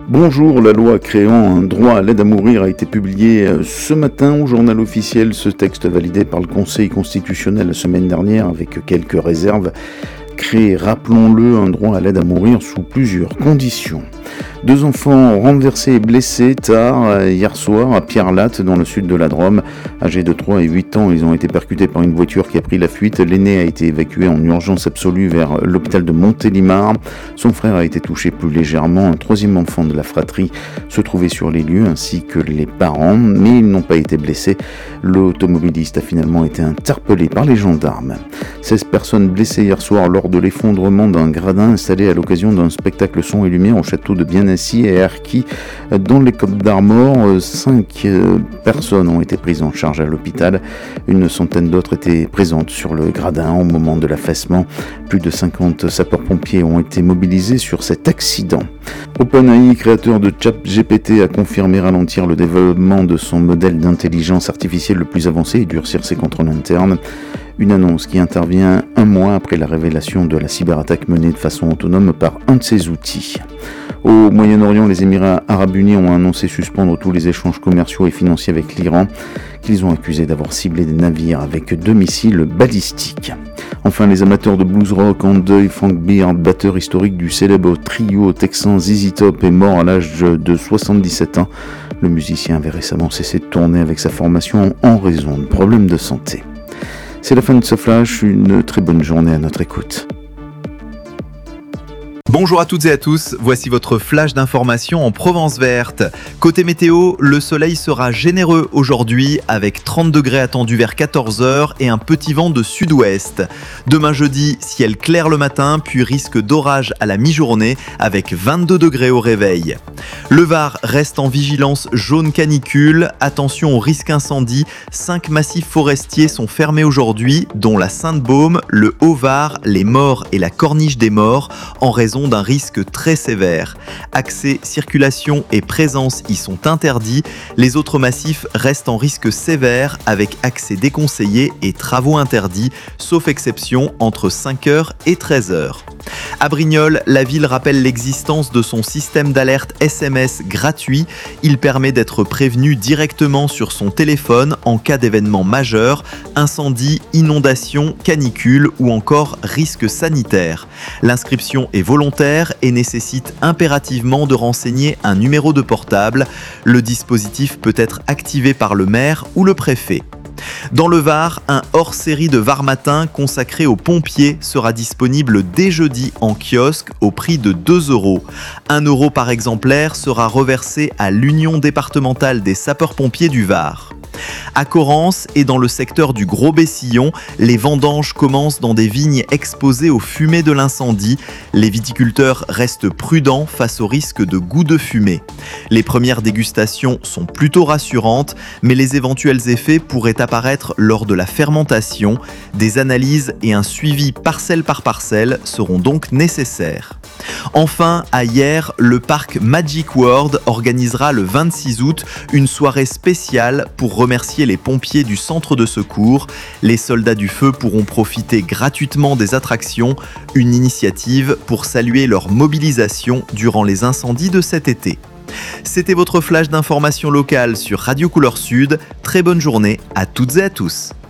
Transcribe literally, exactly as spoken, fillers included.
Bonjour, la loi créant un droit à l'aide à mourir a été publiée ce matin au journal officiel. Ce texte validé par le Conseil constitutionnel la semaine dernière avec quelques réserves crée, rappelons-le, un droit à l'aide à mourir sous plusieurs conditions. Deux enfants renversés et blessés tard hier soir à Pierrelatte dans le sud de la Drôme. Âgés de trois et huit ans, ils ont été percutés par une voiture qui a pris la fuite. L'aîné a été évacué en urgence absolue vers l'hôpital de Montélimar. Son frère a été touché plus légèrement. Un troisième enfant de la fratrie se trouvait sur les lieux ainsi que les parents, mais ils n'ont pas été blessés. L'automobiliste a finalement été interpellé par les gendarmes. seize personnes blessées hier soir lors de l'effondrement d'un gradin installé à l'occasion d'un spectacle son et lumière au château de Biennassi et Erquy dans les Côtes d'Armor. Cinq personnes ont été prises en charge à l'hôpital. Une centaine d'autres étaient présentes sur le gradin au moment de l'affaissement. Plus de cinquante sapeurs-pompiers ont été mobilisés sur cet accident. OpenAI, créateur de ChatGPT, a confirmé ralentir le développement de son modèle d'intelligence artificielle le plus avancé et durcir ses contrôles internes. Une annonce qui intervient un mois après la révélation de la cyberattaque menée de façon autonome par un de ses outils. Au Moyen-Orient, les Émirats arabes unis ont annoncé suspendre tous les échanges commerciaux et financiers avec l'Iran, qu'ils ont accusé d'avoir ciblé des navires avec deux missiles balistiques. Enfin, les amateurs de blues rock en deuil. Frank Beard, batteur historique du célèbre trio texan Z Z Top, est mort à l'âge de soixante-dix-sept ans. Le musicien avait récemment cessé de tourner avec sa formation en raison de problèmes de santé. C'est la fin de ce flash, une très bonne journée à notre écoute. Bonjour à toutes et à tous, voici votre flash d'information en Provence verte. Côté météo, le soleil sera généreux aujourd'hui avec trente degrés attendus vers quatorze heures et un petit vent de sud-ouest. Demain jeudi, ciel clair le matin puis risque d'orage à la mi-journée avec vingt-deux degrés au réveil. Le Var reste en vigilance jaune canicule, attention au risque incendie, cinq massifs forestiers sont fermés aujourd'hui dont la Sainte-Baume, le Haut-Var, les Maures et la Corniche des Morts en raison d'un risque très sévère. Accès, circulation et présence y sont interdits. Les autres massifs restent en risque sévère avec accès déconseillé et travaux interdits, sauf exception entre cinq heures et treize heures. À Brignoles, la ville rappelle l'existence de son système d'alerte S M S gratuit. Il permet d'être prévenu directement sur son téléphone en cas d'événement majeur, incendie, inondation, canicule ou encore risque sanitaire. L'inscription est volontaire et nécessite impérativement de renseigner un numéro de portable. Le dispositif peut être activé par le maire ou le préfet. Dans le Var, un hors-série de Var Matin consacré aux pompiers sera disponible dès jeudi en kiosque au prix de deux euros. un euro par exemplaire sera reversé à l'Union départementale des sapeurs-pompiers du Var. À Corrence et dans le secteur du Gros Bessillon, les vendanges commencent dans des vignes exposées aux fumées de l'incendie. Les viticulteurs restent prudents face au risque de goût de fumée. Les premières dégustations sont plutôt rassurantes, mais les éventuels effets pourraient apparaître lors de la fermentation. Des analyses et un suivi parcelle par parcelle seront donc nécessaires. Enfin, à Hyères, le parc Magic World organisera le vingt-six août une soirée spéciale pour remercier les pompiers du centre de secours. Les soldats du feu pourront profiter gratuitement des attractions, une initiative pour saluer leur mobilisation durant les incendies de cet été. C'était votre flash d'information locale sur Radio Couleur Sud. Très bonne journée à toutes et à tous.